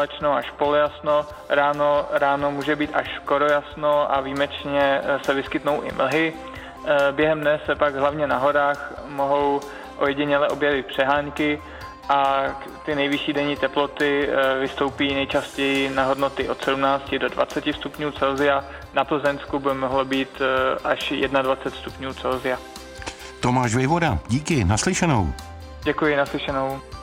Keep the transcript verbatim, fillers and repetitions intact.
oblačno až polojasno, ráno, ráno může být až skoro jasno a výjimečně se vyskytnou i mlhy. Během dne se pak hlavně na horách mohou ojediněle objevit přehánky a ty nejvyšší denní teploty vystoupí nejčastěji na hodnoty od sedmnácti do dvaceti stupňů Celsia. Na Plzeňsku by mohlo být až dvacet jedna stupňů Celsia. Tomáš Vejvoda, díky, naslyšenou. Děkuji, naslyšenou.